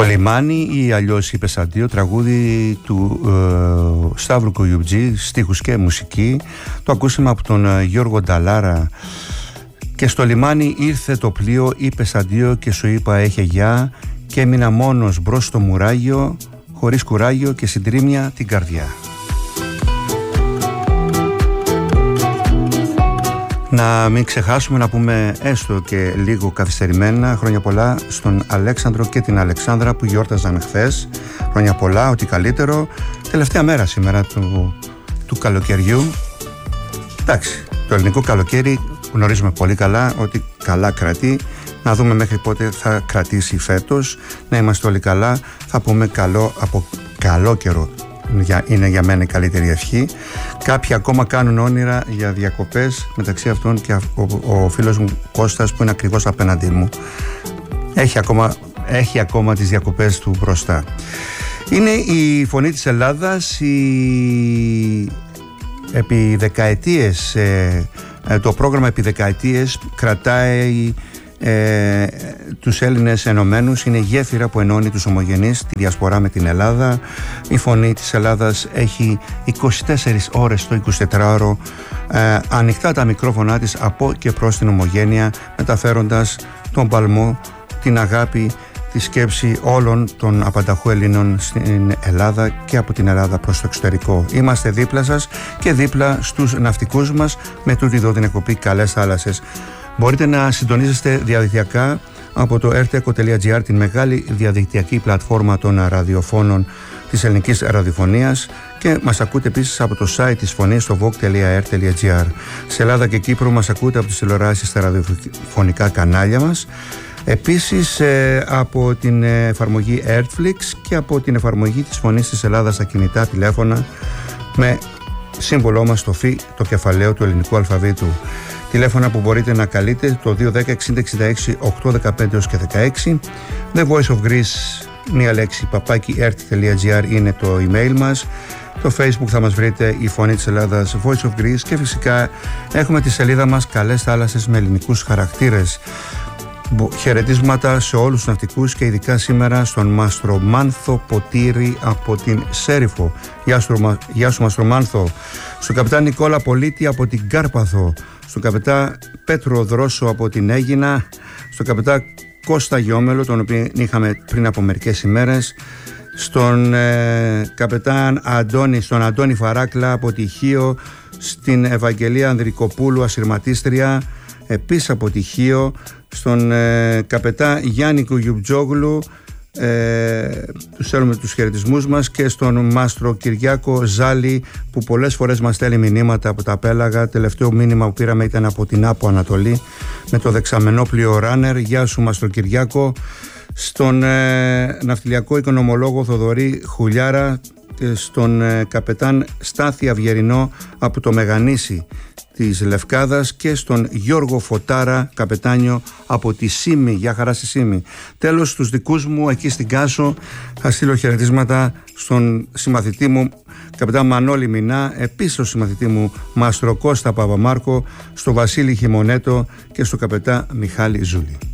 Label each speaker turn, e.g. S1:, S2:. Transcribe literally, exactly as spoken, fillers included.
S1: λιμάνι ή αλλιώς η Πεσαντίο, τραγούδι του ε, Σταύρου Κογιουτζή, στίχους και μουσική. Το ακούσαμε από τον ε, Γιώργο Νταλάρα. Και στο λιμάνι ήρθε το πλοίο η Πεσαντίο και σου είπα έχε γεια, και έμεινα μόνος μπρος στο μουράγιο, χωρίς κουράγιο και συντρίμμια την καρδιά. Να μην ξεχάσουμε να πούμε έστω και λίγο καθυστερημένα χρόνια πολλά στον Αλέξανδρο και την Αλεξάνδρα που γιόρταζαν χθες. Χρόνια πολλά, ό,τι καλύτερο. Τελευταία μέρα σήμερα του, του καλοκαιριού. Εντάξει, το ελληνικό καλοκαίρι γνωρίζουμε πολύ καλά ότι καλά κρατεί. Να δούμε μέχρι πότε θα κρατήσει φέτος. Να είμαστε όλοι καλά. Θα πούμε καλό από καλό καιρό. Είναι για μένα η καλύτερη ευχή. Κάποιοι ακόμα κάνουν όνειρα για διακοπές, μεταξύ αυτών και ο, ο φίλος μου Κώστας που είναι ακριβώς απέναντί μου. Έχει ακόμα, έχει ακόμα τις διακοπές του μπροστά. Είναι η Φωνή της Ελλάδας. Η... Επί δεκαετίες ε, το πρόγραμμα επί δεκαετίες κρατάει Ε, τους Έλληνες ενωμένους. Είναι γέφυρα που ενώνει τους ομογενείς, τη διασπορά με την Ελλάδα. Η Φωνή της Ελλάδας έχει είκοσι τέσσερις ώρες το εικοσιτετράωρο ε, ανοιχτά τα μικρόφωνά της από και προς την ομογένεια, μεταφέροντας τον παλμό, την αγάπη, τη σκέψη όλων των απανταχού Ελλήνων στην Ελλάδα και από την Ελλάδα προς το εξωτερικό. Είμαστε δίπλα σας και δίπλα στους ναυτικούς μας με τούτη εδώ την εκπομπή Καλές Θάλασσες. Μπορείτε να συντονίζεστε διαδικτυακά από το ερ τι εκο τελεία τζι άρ, την μεγάλη διαδικτυακή πλατφόρμα των ραδιοφώνων της ελληνικής ραδιοφωνίας, και μας ακούτε επίσης από το site της Φωνής στο βοκ τελεία ερ τελεία τζι άρ. Σε Ελλάδα και Κύπρο μας ακούτε από τις τηλεοράσεις στα ραδιοφωνικά κανάλια μας. Επίσης ε, από την εφαρμογή Airflix και από την εφαρμογή της Φωνής της Ελλάδας στα κινητά τηλέφωνα με σύμβολό μας το φι, το κεφαλαίο του ελληνικού αλφαβήτου. Τηλέφωνα που μπορείτε να καλείτε το δύο ένα μηδέν εξήντα εξήντα έξι οκτακόσια δεκαπέντε έως και δεκαέξι. The Voice of Greece, μία λέξη, παπάκι ερ τι τελεία τζι άρ είναι το email μας. Το Facebook θα μας βρείτε η Φωνή της Ελλάδας, Voice of Greece, και φυσικά έχουμε τη σελίδα μας Καλές Θάλασσες με ελληνικούς χαρακτήρες. Χαιρετίσματα σε όλους τους ναυτικούς και ειδικά σήμερα στον Μαστρομάνθο Ποτήρη από την Σέριφο. Γεια σου, γεια σου Μαστρομάνθο. Στον καπετάν Νικόλα Πολίτη από την Κάρπαθο. Στον καπετάν Πέτρο Δρόσο από την Αίγινα. Στον καπετάν Κώστα Γιώμελο, τον οποίο είχαμε πριν από μερικές ημέρες. Στον ε, καπετάν Αντώνη, στον Αντώνη Φαράκλα από τη Χίο. Στην Ευαγγελία Ανδρικοπούλου, ασυρματίστρια, επίσης από τη Χίο. Στον ε, καπετά Γιάννη Κουγιουτζόγλου, ε, τους θέλουμε τους χαιρετισμούς μας, και στον Μάστρο Κυριάκο Ζάλη που πολλές φορές μας στέλνει μηνύματα από τα πέλαγα. Τελευταίο μήνυμα που πήραμε ήταν από την Άπο Ανατολή με το δεξαμενόπλιο Ράνερ. Γεια σου Μάστρο Κυριάκο. Στον ε, ναυτιλιακό οικονομολόγο Θοδωρή Χουλιάρα, στον ε, καπετάν Στάθη Αυγερινό από το Μεγανήσι της Λευκάδας, και στον Γιώργο Φωτάρα, καπετάνιο από τη Σύμη. Γεια χαρά στη Σύμη. Τέλος, στους δικούς μου εκεί στην Κάσο θα στείλω χαιρετίσματα στον συμμαθητή μου καπετάν Μανώλη Μινά, επίσης στον συμμαθητή μου Μάστρο Κώστα Παπαμάρκο, στο Βασίλη Χιμονέτο και στο καπετάν Μιχάλη Ζούλη.